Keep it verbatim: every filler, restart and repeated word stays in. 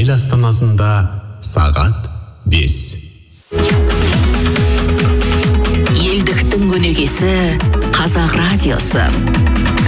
ел астанасында сағат бес. Елдіктің өнегесі Қазақ радиосы.